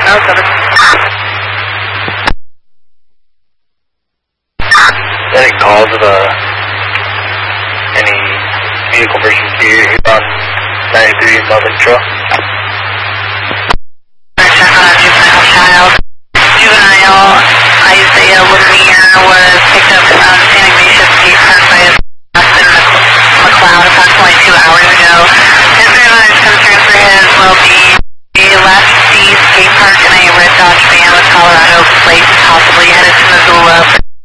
Oh, 7. Any calls of any vehicle versus here on 93 Melvin Trail? Check on a juvenile child. Juvenile Isaiah Lemire was picked up from San Ignatius Skate Park by his Austin McLeod approximately 2 hours ago. His grandmother is concerned for his well-being. He left the skate park in a red Dodge van with Colorado plates, possibly headed to Missoula.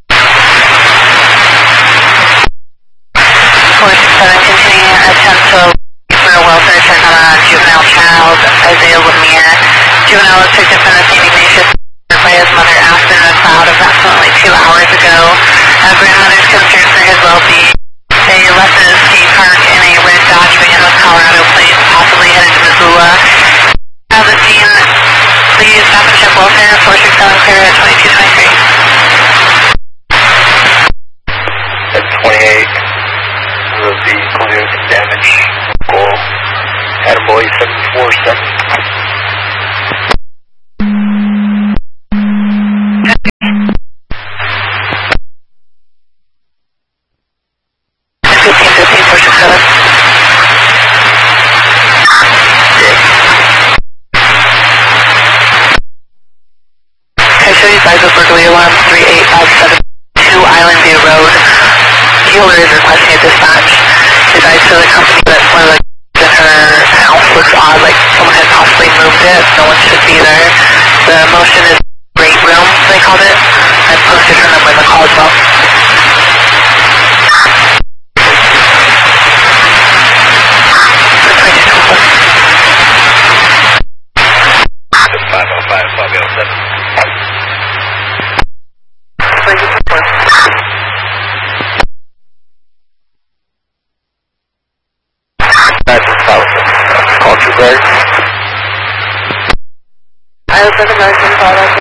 467 continuing attempt to for a welfare check on a juvenile child, Isaiah Lemire. Juvenile was picked up from the San Ignatius by his mother, Aspen McLeod, approximately 2 hours ago. Grandmother's concerned for his well-being. They left the skate park in a red Dodge van with Colorado plates, possibly headed to Missoula. Have the scene, please stop and check welfare, 467 clear at 2223. At 28, will be clear of damage. Goal. Attaboy 747. Berkeley alarm 38572 Island View Road. Healer is requesting a dispatch. Advised to the company that one of the in her house looks odd, like someone had possibly moved it. No one should be there. The motion is great room, they called it. I posted her number in the call as well. I was with American Product.